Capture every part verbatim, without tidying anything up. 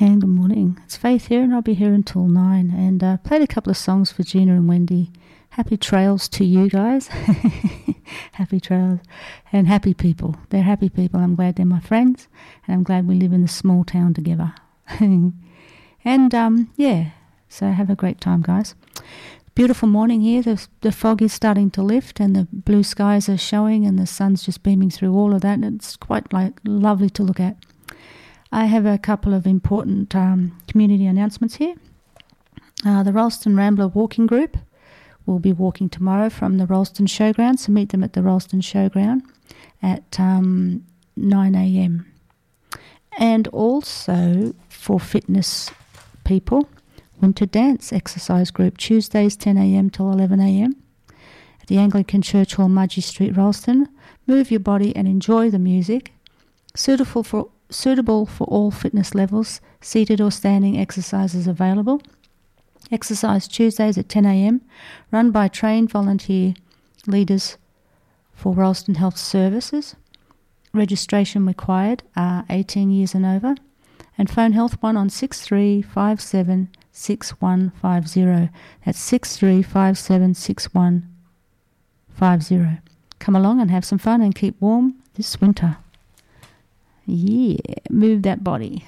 And good morning. It's Faith here, and I'll be here until nine. And uh, played a couple of songs for Gina and Wendy. Happy trails to you guys. Happy trails. And happy people. They're happy people. I'm glad they're my friends. And I'm glad we live in a small town together. and, um, yeah, so have a great time, guys. Beautiful morning here. The, the fog is starting to lift and the blue skies are showing and the sun's just beaming through all of that. And it's quite like lovely to look at. I have a couple of important um, community announcements here. Uh, the Rolleston Rambler Walking Group will be walking tomorrow from the Rolleston Showground, so meet them at the Rolleston Showground at um, nine a.m. And also for fitness people, Winter Dance Exercise Group, Tuesdays ten a.m. till eleven a.m. at the Anglican Church Hall, Mudgee Street, Rolleston. Move your body and enjoy the music. Suitable for Suitable for all fitness levels, seated or standing exercises available. Exercise Tuesdays at ten a.m, run by trained volunteer leaders for Rolleston Health Services. Registration required, uh, eighteen years and over. And phone Health One on six three five seven six one five zero. That's six three five seven six one five zero. Come along and have some fun and keep warm this winter. Yeah, move that body.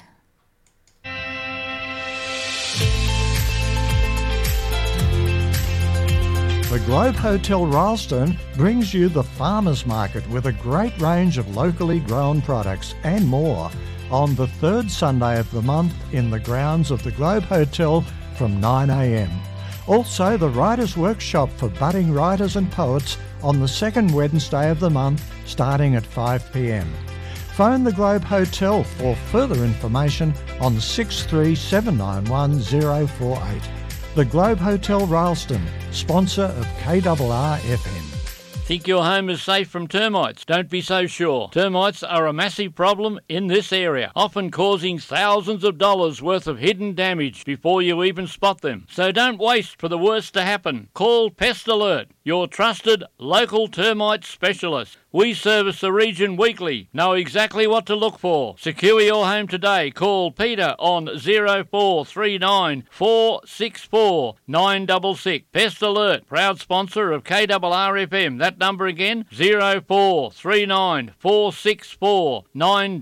The Globe Hotel Rolleston brings you the Farmers Market with a great range of locally grown products and more on the third Sunday of the month in the grounds of the Globe Hotel from nine a.m. Also, the Writers' Workshop for budding writers and poets on the second Wednesday of the month starting at five p.m. Phone the Globe Hotel for further information on six three seven nine one zero four eight. The Globe Hotel Rolleston, sponsor of K R R F M. Think your home is safe from termites? Don't be so sure. Termites are a massive problem in this area, often causing thousands of dollars worth of hidden damage before you even spot them. So don't waste for the worst to happen. Call Pest Alert, your trusted local termite specialist. We service the region weekly. Know exactly what to look for. Secure your home today. Call Peter on zero four three nine four six four nine six six. Pest Alert, proud sponsor of K R R F M. That number again, zero four three nine four six four nine